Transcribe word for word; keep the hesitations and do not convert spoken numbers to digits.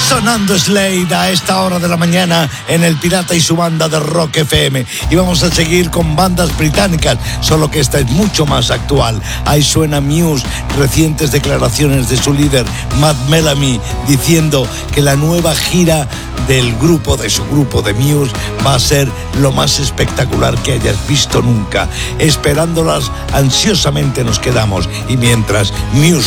Sonando Slade a esta hora de la mañana en El Pirata y su banda de Rock F M. Y vamos a seguir con bandas británicas, solo que esta es mucho más actual. Ahí suena Muse, recientes declaraciones de su líder Matt Bellamy diciendo que la nueva gira del grupo, de su grupo de Muse, va a ser lo más espectacular que hayas visto nunca. Esperándolas ansiosamente nos quedamos, y mientras Muse